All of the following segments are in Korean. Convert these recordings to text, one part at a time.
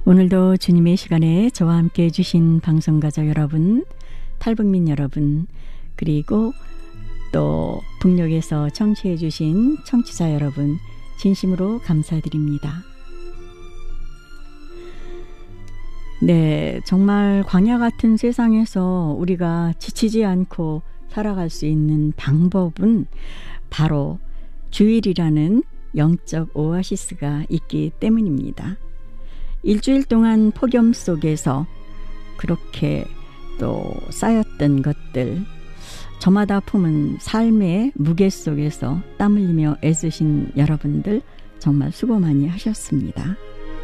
오늘도 주님의 시간에 저와 함께 해주신 방송가족 여러분, 탈북민 여러분, 그리고 또 북녘에서 청취해 주신 청취자 여러분, 진심으로 감사드립니다. 네, 정말 광야 같은 세상에서 우리가 지치지 않고 살아갈 수 있는 방법은 바로 주일이라는 영적 오아시스가 있기 때문입니다. 일주일 동안 폭염 속에서 그렇게 또 쌓였던 것들, 저마다 품은 삶의 무게 속에서 땀 흘리며 애쓰신 여러분들 정말 수고 많이 하셨습니다.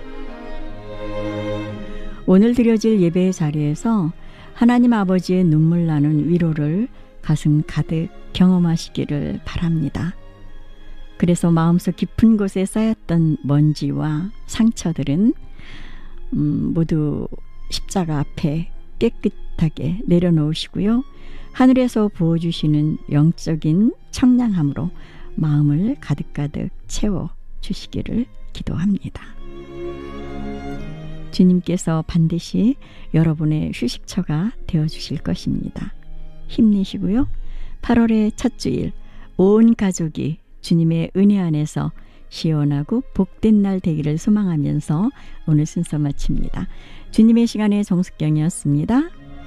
오늘 드려질 예배의 자리에서 하나님 아버지의 눈물 나는 위로를 가슴 가득 경험하시기를 바랍니다. 그래서 마음속 깊은 곳에 쌓였던 먼지와 상처들은 모두 십자가 앞에 깨끗하게 내려놓으시고요. 하늘에서 부어주시는 영적인 청량함으로 마음을 가득가득 채워주시기를 기도합니다. 주님께서 반드시 여러분의 휴식처가 되어주실 것입니다. 힘내시고요. 8월의 첫 주일, 온 가족이 주님의 은혜 안에서 시원하고 복된 날 되기를 소망하면서 오늘 순서 마칩니다. 주님의 시간의 정숙경이었습니다.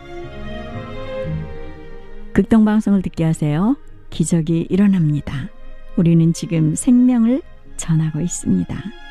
극동방송을 듣게 하세요. 기적이 일어납니다. 우리는 지금 생명을 전하고 있습니다.